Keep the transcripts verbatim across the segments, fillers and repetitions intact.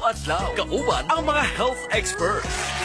adlaw. Kauban ang mga health expert.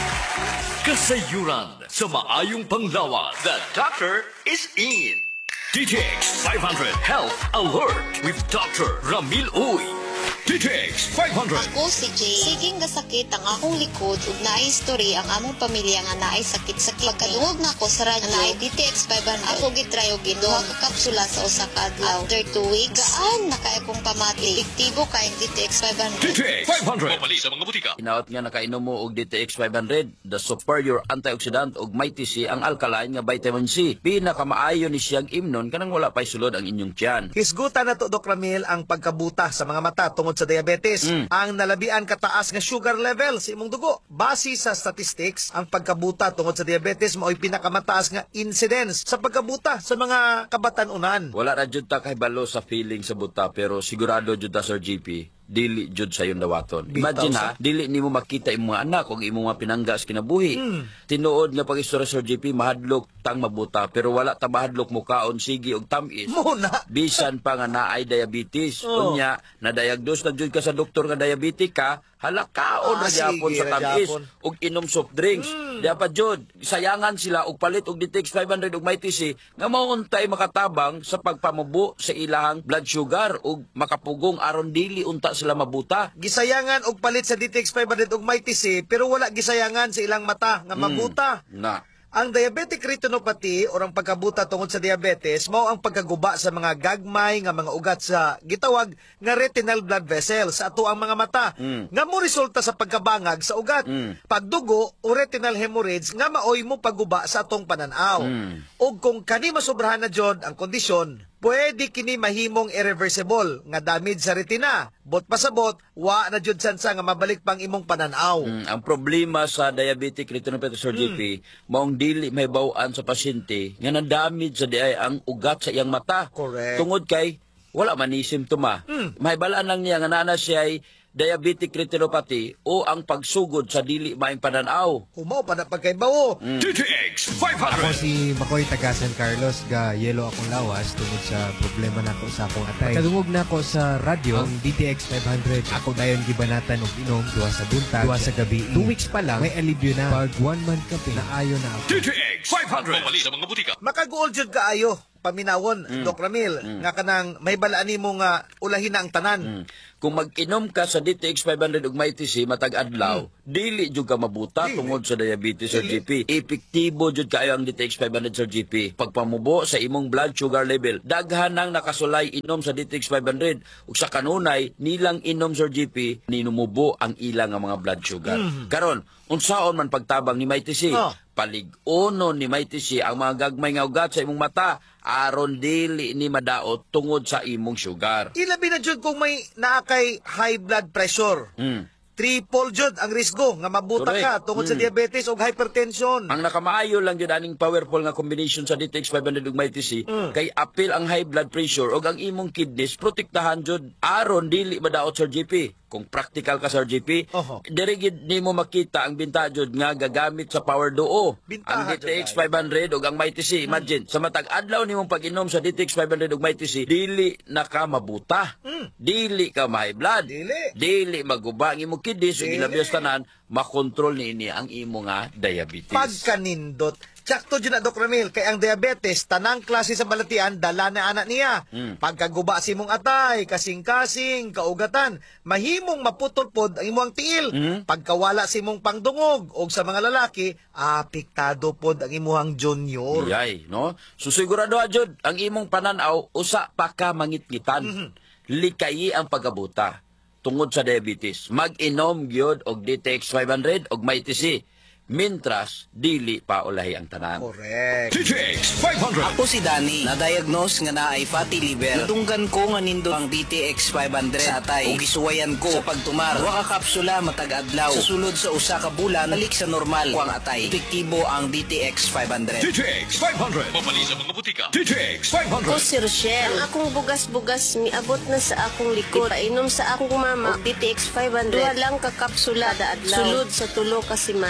Kasayuran sa maayong panglawas. The doctor is in. D T X five hundred Health Alert with Doctor Ramil Uy. D T X five hundred. Ako si Jay. Siging gasakit ang akong likod ug naay history ang among pamilya nga naay sakit-sakit. Pagkadungog na ko sa radyo naay D T X five hundred. Ako gitry og ginuha ka kapsula sa usa ka adlaw. After two weeks, gaan na kay akong pamati. Epektibo kay D T X five hundred. D T X five hundred. Mapali sa mga butika. Inaot nga nakainom mo og D T X five hundred, the superior antioxidant og mighty C ang alkaline nga vitamin C. Pinakamaayo ni siyang imnon kanang wala pay sulod ang inyong tiyan. Hisgutan na to, Doc Ramil, ang pagkabuta sa mga mata tungod sa diabetes. Mm. Ang nalabian kataas nga sugar level sa imong dugo. Base sa statistics, ang pagkabuta tungod sa diabetes mao'y pinakamataas nga incidence sa pagkabuta sa mga kabatan-unan. Wala ra jud ta kahibalo sa feeling sa buta pero sigurado jud ta Sir G P dili jud sa yung dawaton. Imagine ha, dili nimo makita imong mga anak kung imong mga pinanggas kinabuhi. Mm. Tinuod nga pag-istorya Sir G P mahadlok tang mabuta pero wala ta mahadlok mo kaon sige og tamis. Muna. Bisan pa nga naay diabetes. Oh. Unya na diagnose na jud ka sa doktor nga diabetic ka, hala kaon Ah, ra gyapon sige, sa ra tamis gyapon. og inom soft drinks. Mm. Di pa jud sayangan sila og palit og D T X five hundred og mighty C nga mauntay makatabang sa pagpamubo sa ilahang blood sugar og makapugong aron dili unta sila mabuta. Gisayangan og palit sa D T X five hundred og mighty C pero wala gisayangan sa ilang mata nga mabuta. Na. Ang diabetic retinopathy o ang pagkabuta tungod sa diabetes mao ang pagkaguba sa mga gagmay nga mga ugat sa gitawag nga retinal blood vessels sa ato ang mga mata Mm. nga mo resulta sa pagkabangag sa ugat. Mm. Pagdugo o retinal hemorrhage nga maoy mo paguba sa atong pananaw. Mm. O kung kani masobrahan na jud ang kondisyon, pwede kini mahimong irreversible nga damage sa retina. Bot pasabot, wa na jud sansa nga mabalik pang imong pananaw. Mm, ang problema sa diabetic retinopathy Sir G P, maong dili may bawaan sa pasyente nga na-damage sa diay ang ugat sa iyang mata. Correct. Tungod kay wala man ni simptoma. Mm. May balaan lang niya nga nana siya ay diabetic retinopathy o ang pagsugod sa dili maayong pananaw. Humaw pa na pagkaibawo. Mm. D T X five Ako hundred. si Makoy taga San Carlos, ga yelo akong lawas tungod sa problema nako sa akong atay. Kadungog na ako sa radyo ang D T X five hundred. Ako dayon gibanatan og inom duha sa buntag, duha sa gabi. Two weeks pa lang may alibyo na. Pag one month kape, naayo na ako. D T X five hundred. Mapali sa mga butika. Makaguol jud kaayo paminawon, Doc Ramil, nga kanang may balaan nimo nga ulahin na ang tanan. Mm. Kung mag-inom ka sa D T X five hundred ug mighty C matag adlaw, dili jud ka mabuta Dili. tungod sa diabetes Sir Dili. G P. Epektibo jud kaayo ang D T X five hundred Sir G P. Pagpamubo sa imong blood sugar level, daghan nang nakasulay inom sa D T X five hundred ug sa kanunay nilang inom Sir G P ninumubo ang ilang nga mga blood sugar. Karon, unsaon man pagtabang ni mighty C? Oh. Palig-uno ni mighty C ang mga gagmay nga ugat sa imong mata aron dili ni madaot tungod sa imong sugar. Ilabi na jud kung may naakay high blood pressure. Mm. Triple jud ang risgo nga mabuta ka Correct. tungod sa Mm. diabetes o hypertension. Ang nakamaayo lang yun aning powerful nga combination sa D T X five hundred ug mighty C Mm. kay apil ang high blood pressure ug ang imong kidneys protektahan jud aron dili madaot Sir G P. Kung practical ka Sir G P, Oho. diri gid nimo makita ang binta jud nga gagamit sa power duo. Bintaha Ang D T X jud five hundred ug ang mighty C, imagine sa matag adlaw nimong pag-inom sa D T X five hundred ug mighty C, dili na ka mabuta. Mm. Dili ka ma-high blood. Dili. Dili maguba ang imong kidneys ug Dili. ilabios tanan makontrol niini ang imo nga diabetes. Pagkanindot. Tsakto dyan na, Doc Ramil, kay ang diabetes, tanang klase sa balatian, dala na anak niya. Mm. Pagkaguba si mong atay, kasing-kasing, kaugatan, mahimong maputol pod ang imong tiil. Mm. Pagkawala si mong pangdungog, o sa mga lalaki, apiktado pod ang imuhang junior. Yay, no? So sigurado jud ang imong pananaw usa pa ka mangitngitan. Mhm. Likayi ang pagabuta tungod sa diabetes. Mag-inom gyud og D T X five hundred og mighty C. Mintras dili pa ulahi ang tanan. Correct. D T X five hundred. Ako si Danny, na-diagnose nga na ay fatty liver. Nadunggan ko nga nindo ang D T X five hundred sa atay. Ug gisuwayan ko sa pagtumar. Wa ka kapsula matag adlaw. Sa sulod sa usa ka bulan, balik sa normal ko ang atay. Epektibo ang D T X five hundred. D T X five hundred. Mapali sa mga butika. D T X five Ako hundred. si Rochelle. Ang akong bugas-bugas miabot na sa akong likod. Painom sa akong mama og D T X five hundred. Duha lang ka kapsula kada adlaw. Sulod sa tulo ka semana. Nawala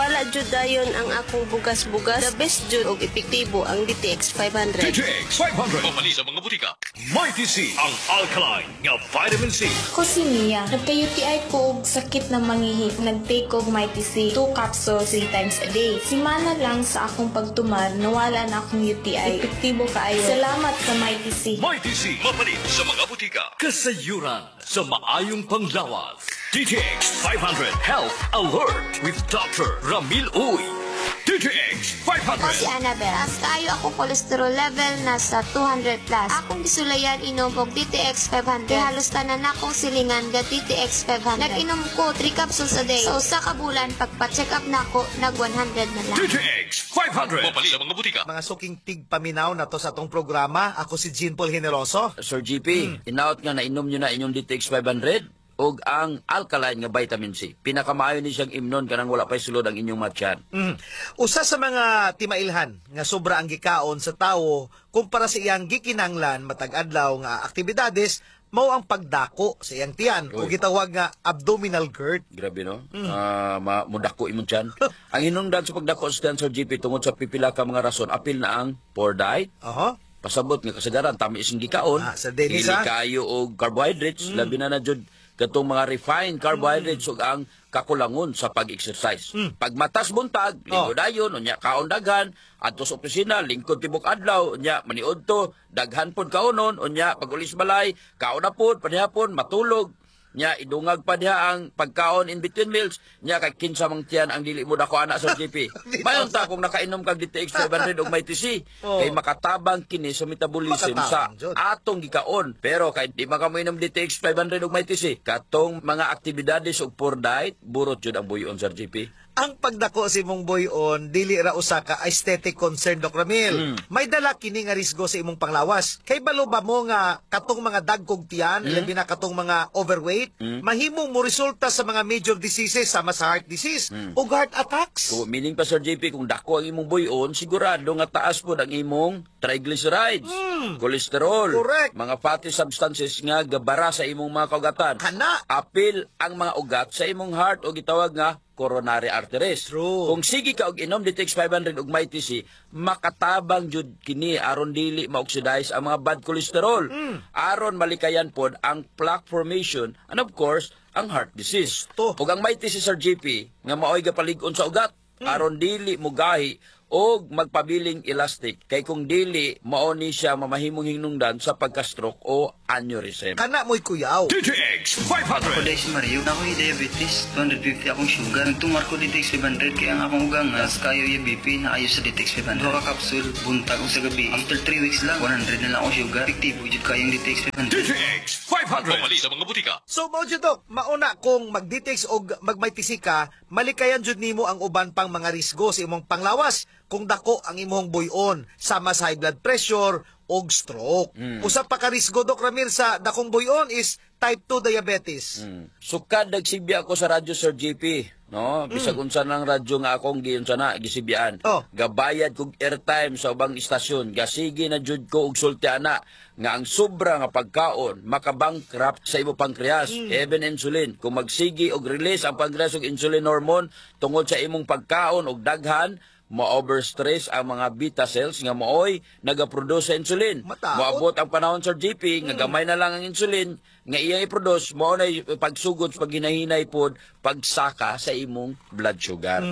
wala jud dayon ang akong bugas-bugas. The best jud og epektibo ang D T X five hundred. D T X five hundred. Pamali sa mga butika. Mighty C ang alkaline nga vitamin C. Ako si Mia. Nagka-U T I ko og sakit na mangihi. Nag-take og Mighty C. Two capsules three times a day. Simana lang sa akong pagtumar, nawala na akong U T I. Epektibo kaayo. Salamat sa Mighty C. Mighty C. Mapalit sa mga butika. Kasayuran sa maayong panglawas. D T X five hundred Health Alert with Doctor Ramil Uy. D T X five Ako si hundred. Annabel. As kayo ako cholesterol level nasa two hundred plus. Akong gisulayan inom og D T X five hundred. Halos tanan akong silingan ga D T X five hundred. Nag-inom ko three capsules a day. Sa usa ka bulan pagpa-check up nako nag one hundred na lang. D T X five hundred. Mapalit sa mga butika. Mga suking tigpaminaw na to sa atong programa. Ako si Jean Paul Generoso. Sir G P, inaot nga na inom nyo na inyong D T X five hundred og ang alkaline nga vitamin C. Pinakamaayo ni siyang imnon kanang wala pa'y sulod ang inyong matyan. Mm. Usa sa mga timailhan nga sobra ang gikaon sa tawo kumpara sa iyang gikinanglan matag adlaw nga aktibidades mao ang pagdako sa iyang tiyan o Uy. gitawag nga abdominal GERD. Grabe no? Ah, ma mudako imong tiyan. Ang hinungdan sa pagdako sa tiyan, Sir G P, tungod sa pipila ka mga rason, apil na ang poor diet, Oho. pasabot nga kasagaran tami ising gikaon, Ah, sa Dennis, dili ah. kayo og carbohydrates, labi na na jud katong mga refined carbohydrates ug ang kakulangon sa pag-exercise. Pag matas buntag, lingkod dayon, unya kaon daghan, adto sa opisina, lingkod tibok adlaw, unya maniud to, daghan pod kaonon, unya pag ulis balay, kaon na pod, panihapon, matulog, nya idungag pa diha ang pagkaon in between meals, nya kay kinsa mang tiyan ang dili mo dako ana sa G P. Mayon ta kung nakainom kag D T X five hundred og Mighty C, Oh. kay makatabang kini sa metabolism sa Makatabang, Jud. atong gikaon. Pero kay di makamoinom D T X five hundred og Mighty C, katong mga aktibidades og poor diet, burot jud ang buyon sa G P. Ang pagdako si mong boyon dili ra usa ka aesthetic concern, Doc Ramil. May dala kini nga risgo sa imong panglawas. Kay balo ba mo nga katong mga dagkog tiyan, labi na katong mga overweight, mahimong mo resulta sa mga major diseases sama sa heart disease ug heart attacks. So, meaning pa Sir J P, kung dako ang imong buyon, sigurado nga taas po ang imong triglycerides, cholesterol, Correct. mga fatty substances nga gabara sa imong mga kaugatan. Kana. Apil ang mga ugat sa imong heart o gitawag nga coronary arteries. True. Kung sige ka og inom D T X five hundred ug Mighty C, makatabang jud kini aron dili ma-oxidize ang mga bad cholesterol. Aron malikayan pod ang plaque formation and of course ang heart disease. To. Ug ang Mighty C Sir G P nga maoy gapalig-on sa ugat aron dili mugahi og magpabiling elastic kay kung dili mao ni siya mamahimong hinungdan sa pagka-stroke o aneurysm. Kana mo'y kuyaw. D T X five Ako hundred. dahil si Mario, na ako'y diabetes, two hundred fifty akong sugar. Nagtumar ko D T X five hundred, kaya ang akong ugang as kayo yung B P na ayos sa D T X five hundred. Dua ka kapsul, buntag ko sa gabi. After three weeks lang, one hundred na lang akong sugar. Epektibo, jud kayong D T X five D hundred. T X five hundred. Pamali sa mga butika. So mao jud Doc, mauna kung mag-D T X og mag-Mighty C ka, malikayan jud nimo ang uban pang mga risgo sa imong panglawas kung dako ang imong buyon sama sa high blood pressure og stroke. Usa pa ka risgo, Doc Ramil, sa dakong buyon is type two diabetes. Mm. Sukad nagsibya ako sa radyo Sir J P, no? Bisag unsa nang radyo nga akong giunsa na gisibyan. Oh. Gabayad kog airtime sa ubang istasyon, gasige na jud ko og sulti ana nga ang sobra nga pagkaon makabankrupt sa imo pankreas, even insulin. Kung magsigi og release ang pankreas og insulin hormone tungod sa imong pagkaon og daghan, ma-overstress ang mga beta cells nga maoy nagaproduce sa insulin. Mataot. Moabot ang panahon Sir G P nga gamay na lang ang insulin nga iya i-produce, mao na pagsugod pag hinahinay pod pagsaka sa imong blood sugar.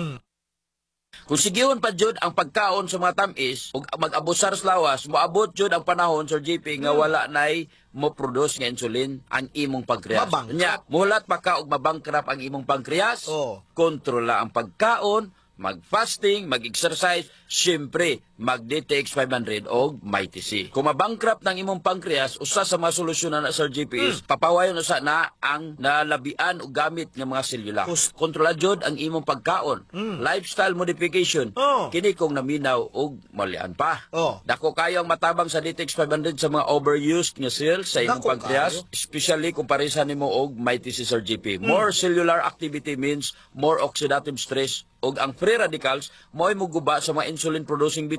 Kung sigihon pa jud ang pagkaon sa mga tamis ug mag-abusar sa lawas, moabot jud ang panahon Sir G P nga wala nay mo produce nga insulin ang imong pankreas. Mabangkrap. Nya, muhulat pa ka og mabangkrap ang imong pankreas. Oh. Kontrola ang pagkaon, mag-fasting, mag-exercise, syempre, mag-D T X five hundred o Mighty C. Kung mabankrupt ng imong pankreas, usa sa mga solusyon na Sir G P is, papawayon usa na ang nalabian o gamit ng mga selula. Kus- Kontrola jud ang imong pagkaon. Lifestyle modification. Oh. Kini kung naminaw o malian pa. Oh. Dako kayo ang matabang sa D T X five hundred sa mga overused nga cells sa imong Dako pankreas, kayo. especially kung parisan nimo og Mighty C Sir G P. More cellular activity means more oxidative stress ug ang free radicals mo'y muguba sa mga insulin producing beta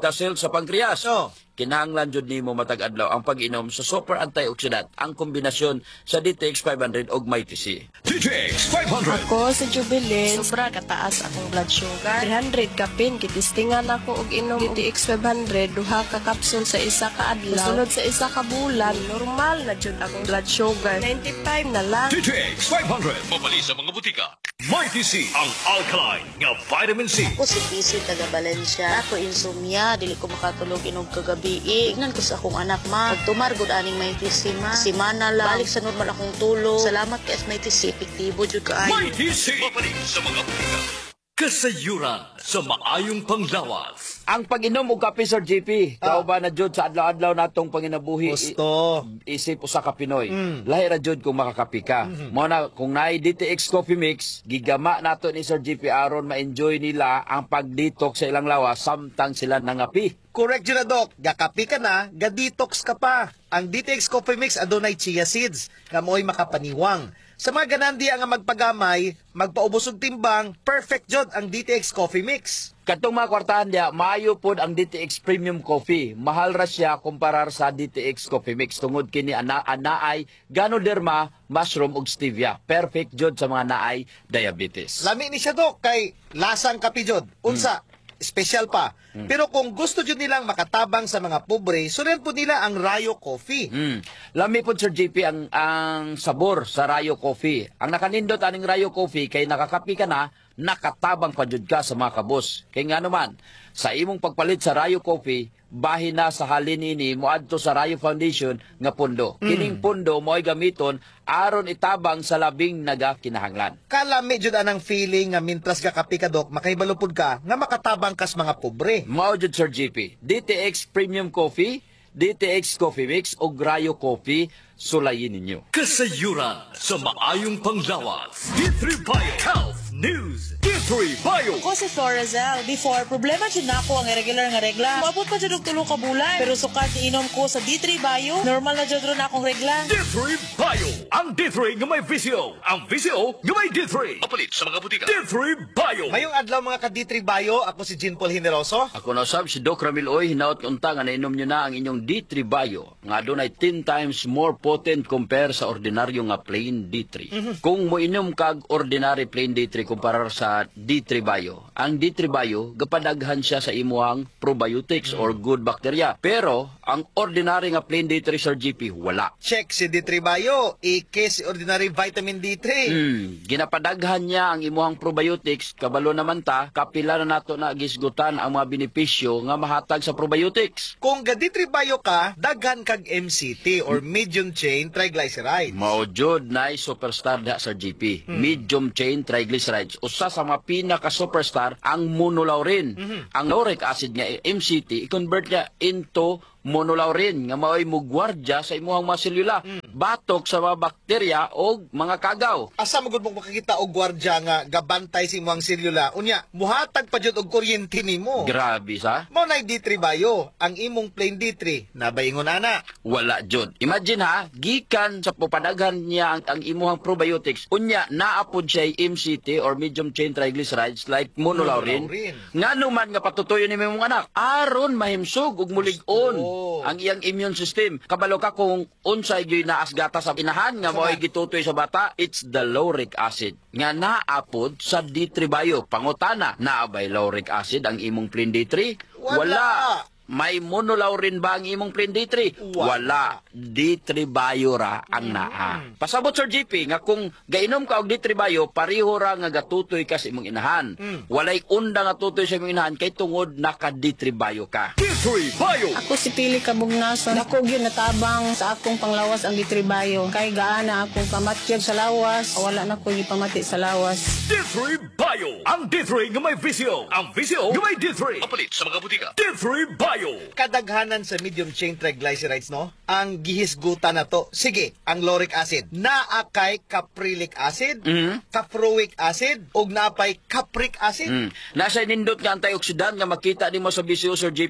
beta cells sa pankreas. Oh. Kinahanglan jud nimo matag adlaw ang pag-inom sa super antioxidant, ang kombinasyon sa D T X five hundred ug Mighty C. D T X five hundred. Ako sa Jubilee, sobra kataas akong blood sugar. three hundred kapin, kitistingan ako og inom D T X five hundred, duha ka kapsul sa isa ka adlaw. Sunod sa isa ka bulan, normal na jud akong blood sugar. ninety-five na lang. D T X five hundred. Mabali sa mga butika. Mighty C, ang alkaline nga vitamin C. Ako si P C taga Valencia. Ako insomnia, dili ko makatulog inog kagabi. Ignan ko sa akong anak ma. Pagtumar gud aning may T C ma. Simana lang. Balik sa normal akong tulog. Salamat kay may T C, epektibo jud kaayo. Mighty C. Mabali sa mga butika. Kasayuran sa maayong panglawas. Ang pag-inom og kape, Sir J P, Ah. kauban na jud sa adlaw-adlaw natong panginabuhi. Gusto. I- isip usa ka Pinoy. Mm. Lahi ra jud kung makakapi ka. Mm-hmm. Mo na kung naay D T X Coffee Mix, gigama nato ni Sir J P aron ma-enjoy nila ang pag-detox sa ilang lawas samtang sila nangapi. Correct yun na, Doc. Gakapi ka na, ga-detox ka pa. Ang D T X Coffee Mix adunay chia seeds, nga mo'y makapaniwang. Sa mga ganandi nga magpagamay, magpaubos og timbang, perfect jod ang D T X Coffee Mix. Katong mga kwartahan diya, maayo pod ang D T X Premium Coffee. Mahal ra siya kumparar sa D T X Coffee Mix tungod kini ana anaay Ganoderma, mushroom ug stevia. Perfect jod sa mga naay diabetes. Lami ni siya, Doc, kay lasang kapi jod. Unsa, special pa. Pero kung gusto jud nilang makatabang sa mga pobre, sulen po nila ang Rayo Coffee. Mm. Lami po, Sir J P, ang, ang sabor sa Rayo Coffee. Ang nakanindot aning Rayo Coffee, kay nakakapi ka na, nakatabang pa jud ka sa mga kabos. Kay nga naman, sa imong pagpalit sa Rayo Coffee, bahin na sa halin ini moadto sa Rayo Foundation nga pundo. Kining pundo mo'y gamiton aron itabang sa labing nagakinahanglan. Kalami jud anang feeling nga mintras gakapi ka, Doc, makaibalupod ka nga makatabang kas mga pobre. Mao jud, Sir J P, D T X Premium Coffee, D T X Coffee Mix ug Rayo Coffee, sulayin ninyo. Kasayuran sa maayong panglawas. D three Bio Health News. D three Bio. Ako si Florazel. Before, problema dyan na ako ang irregular nga regla. Maabot pa dyan og tulo ka bulan. Pero sukat inom ko sa D three Bio, normal na dyan ron akong regla. D three Bio. Ang D three nga may visio. Ang visio nga may D three. Mapalit sa mga butika. D three Bio. Mayong adlaw mga ka-D three Bio, ako si Jean Paul Generoso. Ako na sab si Doc Ramil Oy, hinaot unta nga nainom nyo na ang inyong D three Bio nga adunay ten times more potent compare sa ordinaryo nga plain D three. Kung moinom kag ordinary plain D three kumparar sa D three Bio, ang D three Bio gapadaghan siya sa imuhang probiotics or good bacteria. Pero ang ordinary nga plain D three, Sir G P, wala. Check si D three Bio, ike si ordinary vitamin D three. Hmm, ginapadaghan niya ang imuhang probiotics, kabalo naman ta, kapila na nato na gisgutan ang mga benepisyo nga mahatag sa probiotics. Kung ga D three Bio ka, daghan kag M C T or medium chain triglycerides. Mao jud nay superstar da sa G P. Medium chain triglycerides. Usa sa mga pinaka superstar ang monolaurin. Ang lauric acid nga M C T i-convert niya into monolaurin nga mao'y mugwardya sa imuhang mga selula. Batok sa mga bakterya o mga kagaw. Asa mo gud mo makakita og gwardya nga gabantay si imong selula. Unya, muhatag pa jud og kuryente nimo. Grabe sa. Mao nay D three Bio, ang imong plain D three nabaingon ana. Wala jud. Imagine ha, gikan sa pupadaghan niya ang, ang imuhang probiotics, unya naapod siya M C T or medium chain triglycerides like monolaurin. Monolaurin. Ngano man nga patutuyo ni imong anak aron mahimsog ug mulig-on Oh. ang iyang immune system. Kabalo ka kung unsay gyud naas gata sa inahan nga mo'y gitutoy sa bata, it's the lauric acid nga naapod sa D three Bio. Pangutana, naabay lauric acid ang imong plain D three? Wala. May monolaurin ba ang imong plain D three? Wala. D three Bio ra ang naa. Pasabot, Sir G P, nga kung gainom ka og D three Bio, pareho ra nga gatutoy ka sa imong inahan. Walay unda nga tutoy sa imong inahan kay tungod naka D three Bio ka. D three Bio. Ako si Pili Kabugnason. Ako gyud natabang sa akong panglawas ang D three Bio. Kay gaana akong pamatyag sa lawas. Wala na ko gipamati sa lawas. D three Bio. Ang D three nga may visio. Ang visio nga may D three. Mapalit sa mga butika. D three Bio. Kadaghanan sa medium chain triglycerides, no? Ang gihisgutan na to. Sige, ang lauric acid. Naa kay caprilic acid, caproic acid, ug naapay capric acid. Mm. Nasa nindot nga antioxidant nga makita nimo sa bisyo, Sir J P, nga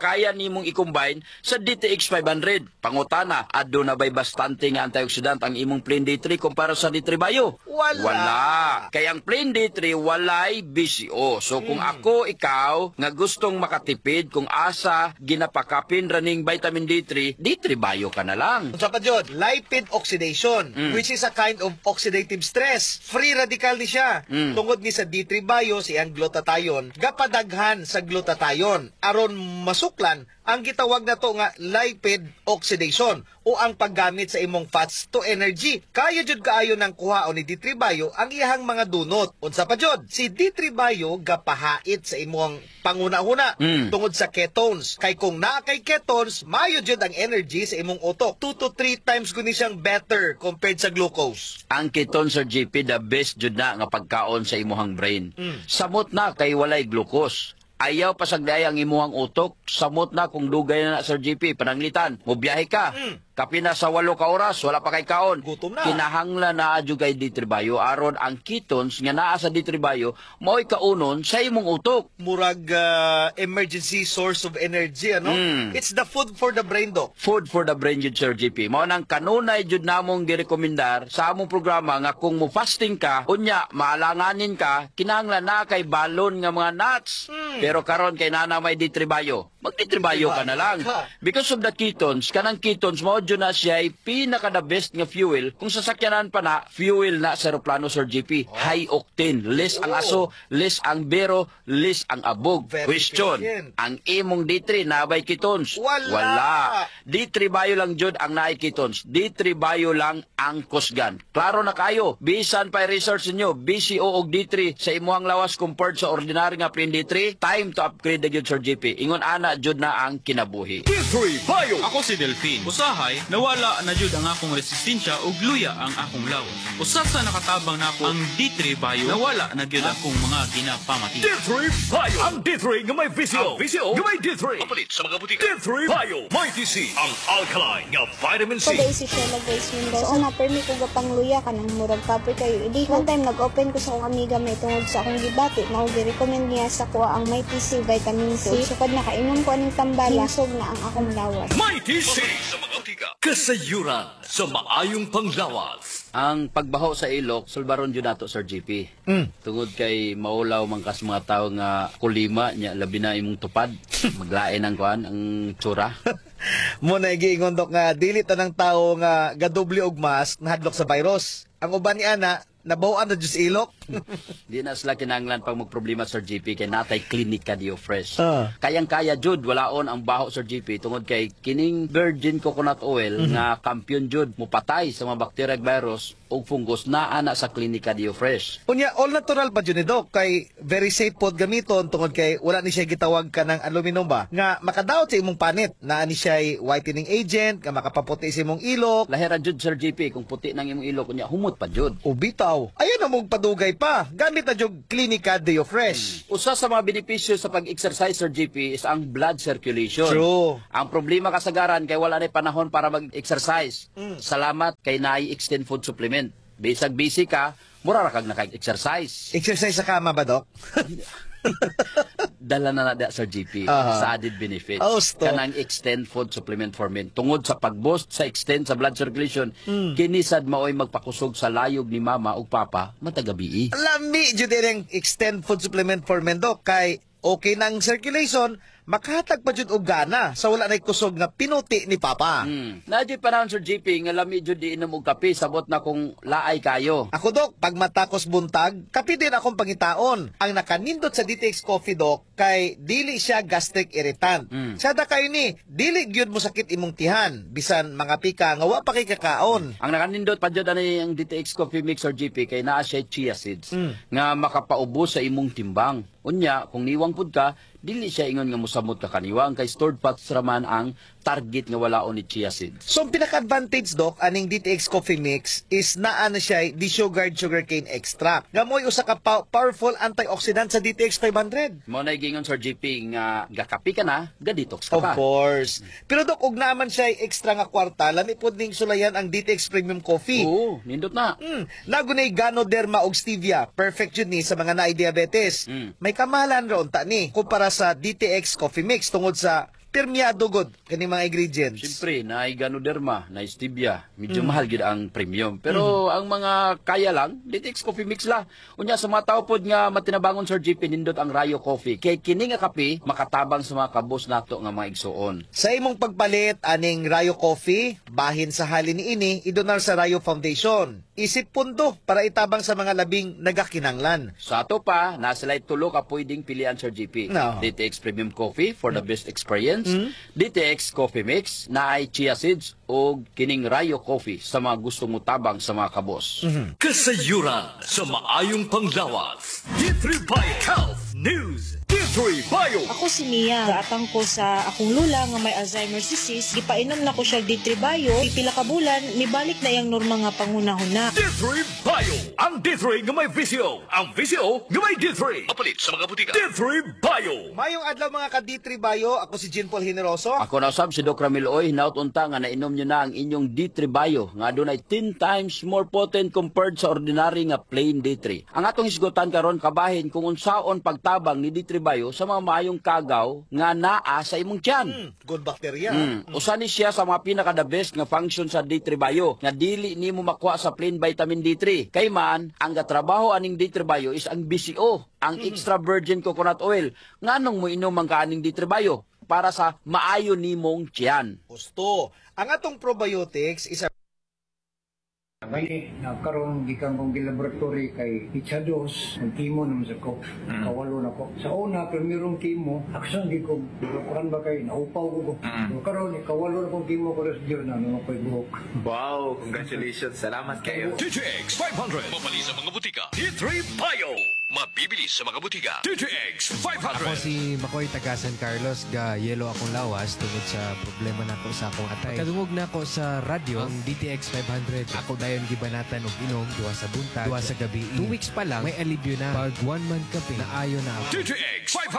kaya nimong i-combine sa D T X five hundred. Pangutana, addo na ba'y bastante nga antioxidant ang imong Plain D three kumpara sa D three Bio? Wala. Wala. Kaya ang Plain D three walay B C O. So kung ako, ikaw, nga gustong makatipid kung asa ginapakapin raning vitamin D three, D three Bio ka na lang. Unsa pa jud? Lipid oxidation, Mm. which is a kind of oxidative stress. Free radical ni siya. Mm. Tungod ni sa D three Bio siyang glutathione, gapadaghan sa glutathione aron masuklan ang gitawag na to nga lipid oxidation o ang paggamit sa imong fats to energy. Kaya jud kaayo ng kuhaon ni D three Bio ang iyang mga dunot. Unsa pa jud? Si D three Bio gapahait sa imong panguna-una Mm. tungod sa ketones. Kay kung naa kay ketones, mayo jud ang energy sa imong utok. two to three times guni siyang better compared sa glucose. Ang ketone, Sir G P, the best jud na nga pagkaon sa imuhang brain. Mm. Samot na kay walay glucose. Ayaw pasagday ang imuhang utok, samot na kung dugay na na, Sir G P, pananglitan. Mubiyahe ka. Mm. Kapi na sa walo ka oras, wala pa kay kaon. Gutom na. Kinahangla na adyo kay D three Bio aron ang ketones nga naa sa D three Bio mao'y kaunon sa imong utok. Murag ah, emergency source of energy, ano? Mm. It's the food for the brain, Doc. Food for the brain jud, Sir G P. Mao nang kanunay jud namong girekomendar sa among programa nga kung mo fasting ka, unya maalanganin ka, kinahanglan na kay balon nga mga nuts. Pero karon kay nana may D three Bio, mag D three Bio ka na lang. Because of the ketones, kanang ketones mao jud na siya ay pinaka the best nga fuel. Kung sasakyanan pa na, fuel na sa aeroplano, Sir G P. High octane, less ang aso, less ang bero, less ang abog. Very Question, efficient. ang imong D three nabay ketones? Wala. Wala. D three Bio lang jud ang naay ketones. D three Bio lang ang kusgan. Klaro na kayo. Bisan pa research niyo, B C O og D three sa imuhang lawas compared sa ordinary nga plain D three, time to upgrade na jud, Sir G P. Ingon ana jud na ang kinabuhi. D three Bio. Ako si Delphine. Usahay, nawala na jud ang akong resistensya ug luya ang akong lawas. Usa sa nakatabang nako ang D three Bio, nawala na gyud akong mga ginapamati. D three Bio. Ang D three nga may V C O. Ang V C O nga may D three. Mapalit sa mga butika. D three Bio. May T C. Ang alkaline nga vitamin C. Pagay si siya nag-voice window. So, una, permi ko gapang luya ka ng murag kapoy kayo. Idi, one time nag-open ko sa akong amiga may tungod sa akong gibati. Na gi-recommend niya sa kuha ang may T C vitamin C. Sukad na kainom ko aning tambala, hinsog na ang akong lawas. May T C. Sa mga butika. Kasayuran sa maayong panglawas. Ang pagbaho sa ilok, sulbaron jud nato, Sir G P. Mm. Tungod kay maulaw man kas mga tawo nga kulima nya labi na imong tupad, maglain ang kuan ang tsura. Mo na giingon, Doc, nga dili tanang tao nga gadubli og mask nahadlok sa virus. Ang uban ni ana nabawan na jud sa ilok. Di na sila kinanglan pag magproblema, Sir G P, kay natay klinika diyo fresh. Ah. Kayang-kaya jud walaon ang baho, Sir G P, tungod kay kining virgin coconut oil Mhm. nga kampiyon jud mupatay sa mga bacteria ug virus ug fungus naa na sa klinika diyo fresh. Unya, all natural pa dyan ni Doc, kay very safe pod gamiton tungod kay wala ni siya gitawag ka ng aluminum ba, nga makadaot sa imong panit, na ni siya whitening agent, nga makapaputi sa imong ilok. Lahira jud, Sir G P, kung puti nang imong ilok unya humot pa jud. Ubitaw, ayan na mong padugay pa, gamit na jud Clinica Deo Fresh. Usa sa mga benepisyo sa pag-exercise, Sir G P, is ang blood circulation. True. Ang problema kasagaran kay wala na panahon para mag-exercise. Mm. Salamat kay naay extend food supplement. Bisag busy ka, mura ra kag naka-exercise. Exercise sa kama ba, Doc? Dala na na da, Sir G P, Aha. sa added benefits. Oh, stop. Kanang extend food supplement for men. Tungod sa pag-boost sa extend sa blood circulation, Mm. kinisad maoy magpakusog sa layog ni mama ug papa matagabi. Lami jud ang extend food supplement for men, Doc, kay okay nang circulation, makahatag pa jud og gana sa wala nay kusog nga pinuti ni Papa. Hmm. Nadyo pa naman, Sir G P, nga lami jud di inom og kape, sabot na kung laay kayo. Ako, Doc, pag matakos buntag, kapi din akong pangitaon. Ang nakanindot sa D T X Coffee, Doc, kay dili siya gastric irritant. Mm. Sada kayo ni, dili gyud mo sakit imong tihan, bisan mga pika nga wa pa kay kakaon. Ang nakanindot pa jud ani ang D T X Coffee Mix, Sir G P, kay naa siya chia seeds Mm. nga makapaubos sa imong timbang. Unya, kung niwang pud ka, dili siya ingon nga musamot ka kaniwang kay stored fats raman ang target nga walaon ni chia seeds. So, ang pinaka-advantage, Doc, aning D T X Coffee Mix is naa na siya desugared sugarcane extract. Nga mo'y usa ka pa- powerful antioxidant sa D T X five hundred. Mo na gingon, Sir G P, nga gakapi ka na, ga-detox ka Of pa. course. Pero, Doc, ug naman siya extra nga kwarta, lami pod ning sulayan ang D T X Premium Coffee. Oo, nindot na. Mm, nagunay Ganoderma og stevia. Perfect yun ni sa mga naay diabetes. Mm. May kamahalan ron ta ni kumpara sa D T X Coffee Mix tungod sa Permiado god kani mga ingredients. Siyempre, na ganoderma, na stevia, medyo mahal gid ang premium. Pero ang mga kaya lang, D T X Coffee Mix la. Unya sa mga tao pod nga matinabangon Sir G P nindot ang Rayo Coffee. Kay kini nga kape makatabang sa mga kabos nato nga mga igsuon. Sa imong pagpalit aning Rayo Coffee, bahin sa halin ni ini idonar sa Rayo Foundation. Isip pundo para itabang sa mga labing nagakinanglan. Sa ato pa, nasalay tulo ka pwedeng pilian Sir G P. No. D T X Premium Coffee for the best experience, D T X Coffee Mix na ay chia seeds o kining Rayo Coffee sa mga gusto mo tabang sa mga kabos. Kasayuran sa maayong panglawas. D three Bio Health News. D three Bio. Ako si Mia. Gaatang ko sa akong lula nga may Alzheimer's disease. Gipainom na ko siya D three Bio. Pipila ka bulan, mibalik na yang norma nga pangunahon na. D three Bio. Ang D three nga may visio. Ang visio nga may D three. Mapalit sa mga butika. D three Bio. Mayong adlaw mga ka D three Bio, ako si Jean Paul Generoso. Ako na usab si Doc Ramil Oy, nautunta nga nainom nyo na ang inyong D three Bio nga adunay ten times more potent compared sa ordinary nga plain D three. Ang atong isgutan karon kabahin kung unsaon pagtabang ni D three Bio sa mga maayong kagaw nga naa sa imong tiyan. Hmm, good bacteria. Mm. Usa ni siya sa mga pinaka the best nga function sa D three Bio nga dili nimo makuha sa plain vitamin D three. Kay man ang gatrabaho aning D three Bio is ang B C O, ang extra virgin coconut oil. Nganong mo inom ang kaaning D three Bio para sa maayo nimong tiyan. Gusto. Ang atong probiotics is a May nagkaroon gikan kong gilaboratory kay Ichados, ang chemo naman sa ko, kawalo na ko. Sa una, primerong chemo, aksan di ko, kuran ba kay, naupaw ko ko. So karoon, kawalo na kong chemo ko rin sa diyo na, nung ako'y buhok. Wow, congratulations. Salamat kayo. D T X five hundred. Mapali sa mga butika. D three Bio. Mabibili sa mga butika. D T X five Ako hundred. si Makoy taga San Carlos, ga yelo akong lawas tungod sa problema nako sa akong atay. Kadungog na ako sa radyo ang D T X five hundred. Ako dayon gibanatan og inom duwa sa buntag, duwa sa gabi. Two weeks pa lang may alibyo na. Pag one month kape na ayo na ako. D T X five hundred.